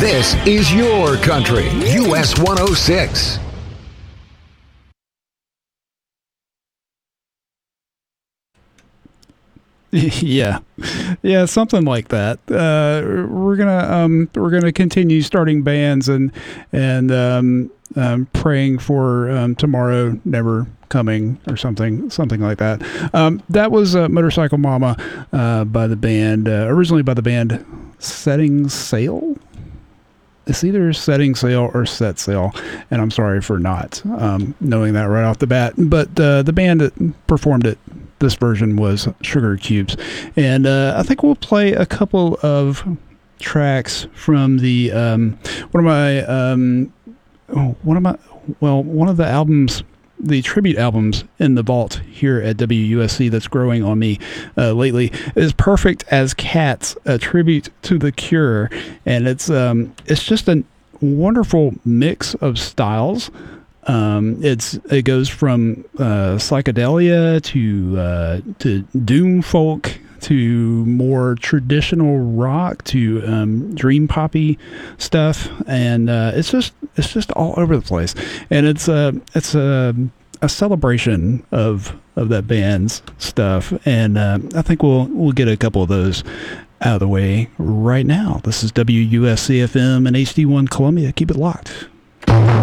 This is your country. US 106. Yeah, something like that. We're gonna continue starting bands and praying for tomorrow never coming or something like that. That was Motorcycle Mama by the band, originally by the band Setting Sail. It's either Setting Sail or Set Sail, and I'm sorry for not knowing that right off the bat. But the band that performed it, this version, was Sugar Cubes, and I think we'll play a couple of tracks from the one of the albums, the tribute albums in the vault here at WUSC that's growing on me lately, is Perfect as Cats, a tribute to The Cure, and it's just a wonderful mix of styles. It goes from psychedelia to doom folk to more traditional rock to dream poppy stuff, and it's just all over the place, and it's a celebration of that band's stuff, and I think we'll get a couple of those out of the way right now. This is WUSC FM and HD1 Columbia. Keep it locked.